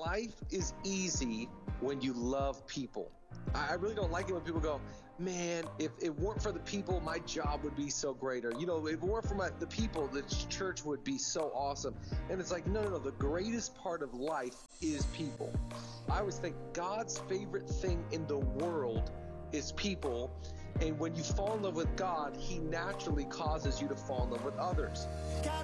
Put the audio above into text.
life is easy when you love people. I really don't like it when people go, man, if it weren't for the people, my job would be so great. Or, if it weren't for the people, the church would be so awesome. And it's like, no. The greatest part of life is people. I always think God's favorite thing in the world is people. And when you fall in love with God, He naturally causes you to fall in love with others.